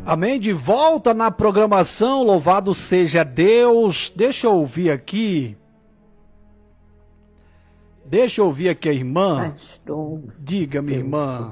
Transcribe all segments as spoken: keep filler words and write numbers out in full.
Amém, de volta na programação, louvado seja Deus. Deixa eu ouvir aqui. Deixa eu ouvir aqui a irmã. Pastor, Diga, minha eu, irmã.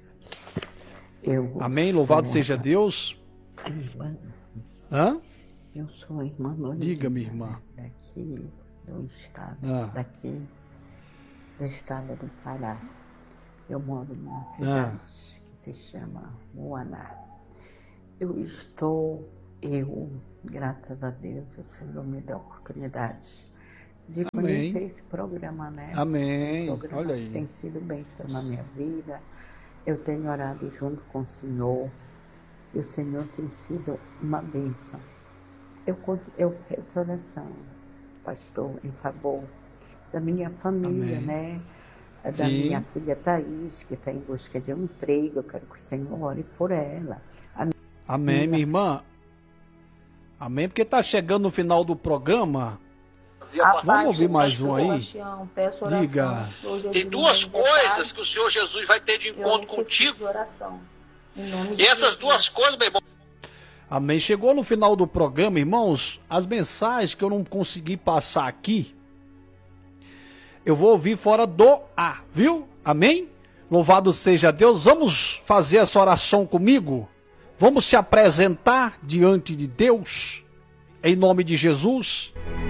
Eu Amém, louvado seja Deus. Irmã, Hã? eu sou a irmã Lorena. Diga, minha irmã. Daqui do estado, Ah. daqui do estado do Pará. Eu moro numa Ah. cidade que se chama Moaná. Eu estou, eu, graças a Deus, o Senhor me deu a oportunidade de Amém. conhecer esse programa, né? Amém. Um programa Olha que aí. tem sido bênção na minha vida. Eu tenho orado junto com o Senhor e o Senhor tem sido uma bênção. Eu, eu peço oração, pastor, em favor da minha família, Amém. né? Da Sim. minha filha Thaís, que está em busca de um emprego. Eu quero que o Senhor ore por ela. A Amém, minha irmã. Amém, porque tá chegando no final do programa. Vamos ouvir mais um aí? Diga. Tem duas coisas que o Senhor Jesus vai ter de encontro contigo. E essas duas coisas, meu irmão. Amém. Chegou no final do programa, irmãos, as mensagens que eu não consegui passar aqui, eu vou ouvir fora do ar, viu? Amém? Louvado seja Deus. Vamos fazer essa oração comigo? Vamos se apresentar diante de Deus, em nome de Jesus.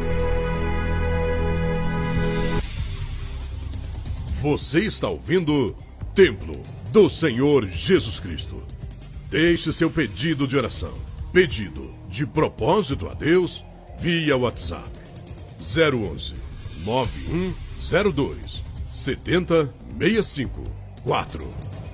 Você está ouvindo Templo do Senhor Jesus Cristo. Deixe seu pedido de oração, pedido de propósito a Deus, via WhatsApp zero onze, nove um zero dois, sete zero seis cinco quatro.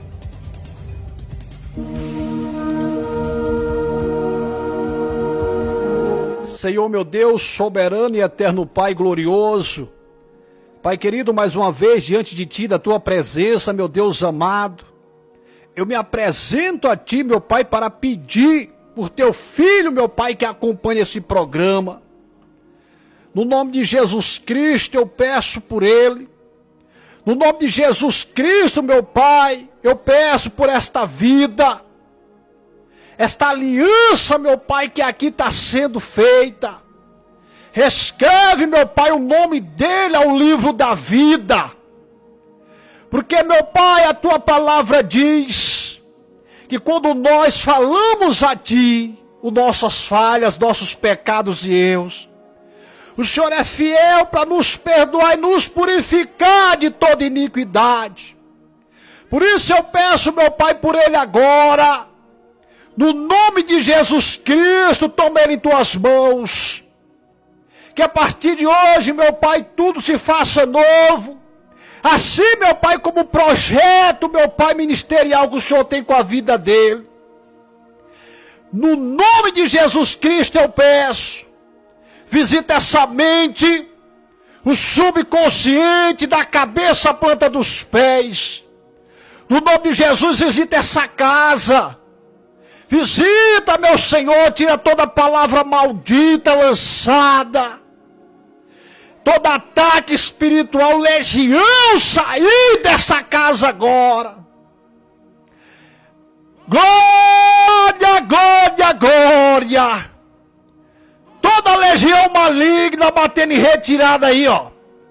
Senhor meu Deus, soberano e eterno Pai glorioso, Pai querido, mais uma vez diante de Ti, da Tua presença, meu Deus amado, eu me apresento a Ti, meu Pai, para pedir por Teu Filho, meu Pai, que acompanha esse programa. No nome de Jesus Cristo, eu peço por ele. No nome de Jesus Cristo, meu Pai, eu peço por esta vida, esta aliança, meu Pai, que aqui está sendo feita. Escreve, meu Pai, o nome dele ao livro da vida. Porque, meu Pai, a Tua palavra diz que quando nós falamos a Ti, as nossas falhas, nossos pecados e erros, o Senhor é fiel para nos perdoar e nos purificar de toda iniquidade. Por isso eu peço, meu Pai, por ele agora, no nome de Jesus Cristo, toma ele em Tuas mãos. Que a partir de hoje, meu Pai, tudo se faça novo. Assim, meu Pai, como projeto, meu Pai, ministerial que o Senhor tem com a vida dele. No nome de Jesus Cristo eu peço. Visita essa mente, o subconsciente, da cabeça à planta dos pés. No nome de Jesus, visita essa casa. Visita, meu Senhor, tira toda palavra maldita lançada. Todo ataque espiritual, legião, sair dessa casa agora. Glória, glória, glória. Toda legião maligna batendo em retirada aí, ó.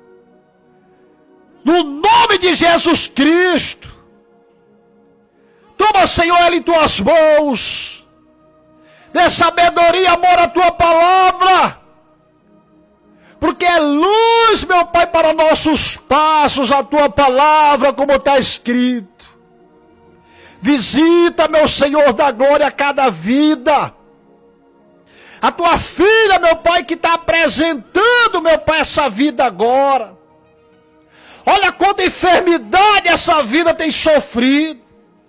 No nome de Jesus Cristo. Toma, Senhor, ele em Tuas mãos. Dê sabedoria, amor à Tua palavra. Porque é luz, meu Pai, para nossos passos, a Tua palavra, como está escrito. Visita, meu Senhor da glória, cada vida. A Tua filha, meu Pai, que está apresentando, meu Pai, essa vida agora. Olha quanta enfermidade essa vida tem sofrido.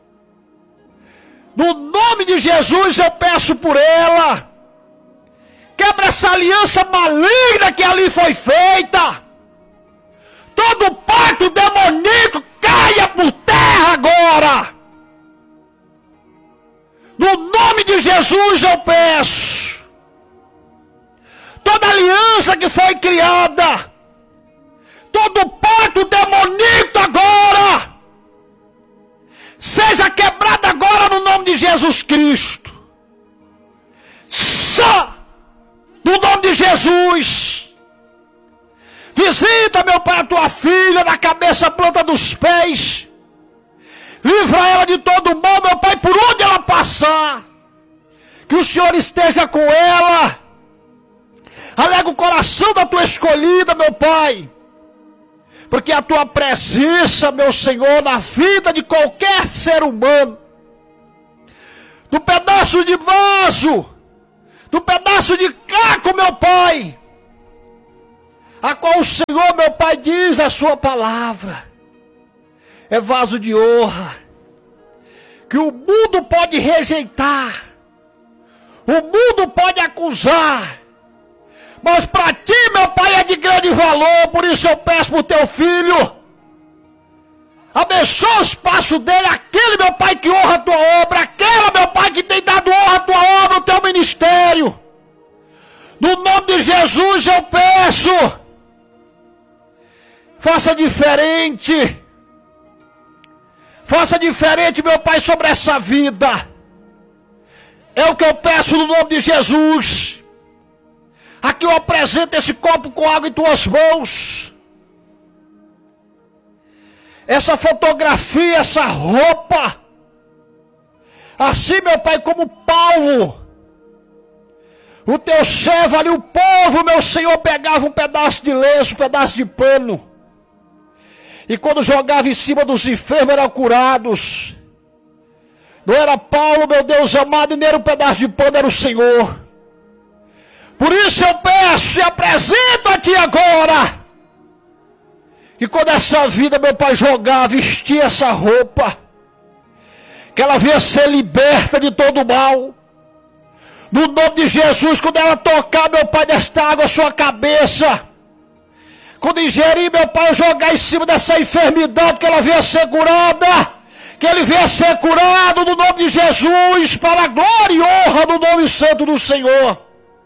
No nome de Jesus eu peço por ela. Quebra essa aliança maligna que ali foi feita. Todo pacto demoníaco caia por terra agora. No nome de Jesus eu peço. Toda aliança que foi criada, todo pacto demoníaco agora, seja quebrado agora no nome de Jesus Cristo. Jesus. Visita, meu Pai, a tua filha da cabeça à planta dos pés. Livra ela de todo mal, meu Pai, por onde ela passar. Que o Senhor esteja com ela. Alega o coração da tua escolhida, meu Pai. Porque a tua presença, meu Senhor, na vida de qualquer ser humano, do pedaço de vaso, do pedaço de caco, meu Pai, a qual o Senhor, meu Pai, diz a sua palavra, é vaso de honra, que o mundo pode rejeitar, o mundo pode acusar, mas para ti, meu Pai, é de grande valor. Por isso eu peço para o teu filho, abençoa o espaço dele, aquele, meu Pai, que honra a tua obra, aquela, meu Pai, que tem dado honra à tua obra, o teu ministério. No nome de Jesus eu peço, faça diferente, faça diferente, meu Pai, sobre essa vida. É o que eu peço no nome de Jesus. Aqui eu apresento esse copo com água em tuas mãos. Essa fotografia, essa roupa. Assim, meu Pai, como Paulo, o teu servo ali, o povo, meu Senhor, pegava um pedaço de lenço, um pedaço de pano. E quando jogava em cima dos enfermos, eram curados. Não era Paulo, meu Deus amado, e nem era um pedaço de pano, era o Senhor. Por isso eu peço e apresento a ti agora, que quando essa vida, meu Pai, jogar, vestir essa roupa, que ela venha ser liberta de todo mal. No nome de Jesus, quando ela tocar, meu Pai, desta água a sua cabeça, quando ingerir, meu Pai, jogar em cima dessa enfermidade, que ela venha ser curada, que ele venha ser curado no nome de Jesus, para a glória e honra do nome santo do Senhor.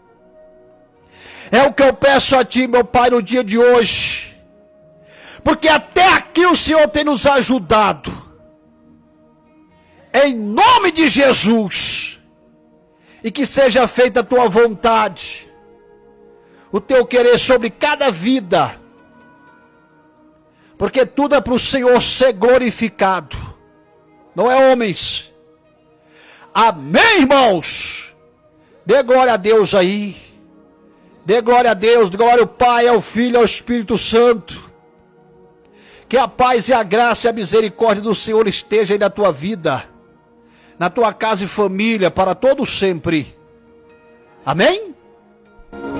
É o que eu peço a ti, meu Pai, no dia de hoje. Porque até aqui o Senhor tem nos ajudado. Em nome de Jesus. E que seja feita a tua vontade. O teu querer sobre cada vida. Porque tudo é para o Senhor ser glorificado. Não é homens. Amém, irmãos? Dê glória a Deus aí. Dê glória a Deus, glória ao Pai, ao Filho, ao Espírito Santo. Que a paz e a graça e a misericórdia do Senhor esteja aí na tua vida, na tua casa e família, para todo sempre. Amém?